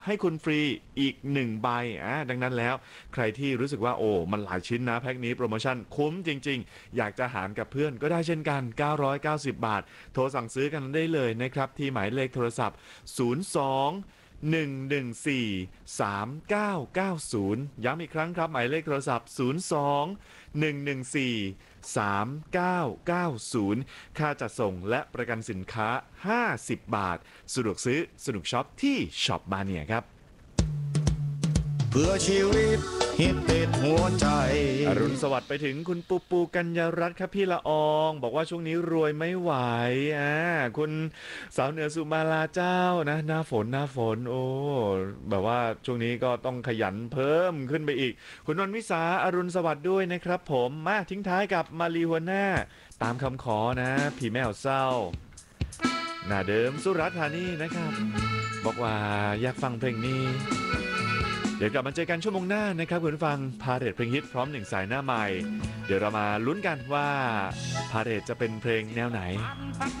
ให้คุณฟรีอีก1ใบดังนั้นแล้วใครที่รู้สึกว่าโอ้มันหลายชิ้นนะแพ็คนี้โปรโมชั่นคุ้มจริงๆอยากจะหารกับเพื่อนก็ได้เช่นกัน990 บาทโทรสั่งซื้อกันได้เลยนะครับที่หมายเลขโทรศัพท์02 114 3990ย้ำอีกครั้งครับหมายเลขโทรศัพท์02 114 3990ค่าจัดส่งและประกันสินค้า50 บาทสะดวกซื้อสนุกช็อปที่ช็อปมาเนียครับเพื่อชีวิตฮิตติดหัวใจอรุณสวัสดิ์ไปถึงคุณปูปูกัญญารัตน์ครับพี่ละอองบอกว่าช่วงนี้รวยไม่ไหวคุณสาวเหนือสุมาลาเจ้านะหน้าฝนโอ้แบบว่าช่วงนี้ก็ต้องขยันเพิ่มขึ้นไปอีกคุณนนท์วิสาอรุณสวัสดิ์ด้วยนะครับผมมาทิ้งท้ายกับมารีหัวหน้าตามคำขอนะพี่แมวเศร้าหน้าเดิมสุราษฎร์ธานีนะครับบอกว่าอยากฟังเพลงนี้เดี๋ยวกลับมาเจอกันชั่วโมงหน้านะครับคุณผู้ฟังพาเรทเพลงฮิตพร้อมหนึ่งสายหน้าใหม่เดี๋ยวเรามาลุ้นกันว่าพาเรทจะเป็นเพลงแนวไหน